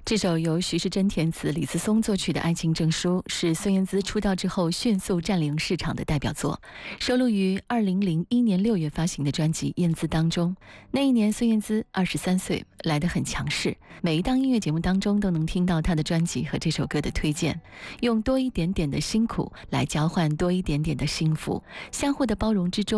这首由徐世珍填词、李思松作曲的《爱情证书》是孙燕姿出道之后迅速占领市场的代表作，收录于2001年6月发行的专辑《燕姿》当中。那一年，孙燕姿23岁，来得很强势，每一档音乐节目当中都能听到她的专辑和这首歌的推荐，用多一点点的辛苦来交换多一点点的幸福，相互的包容之中。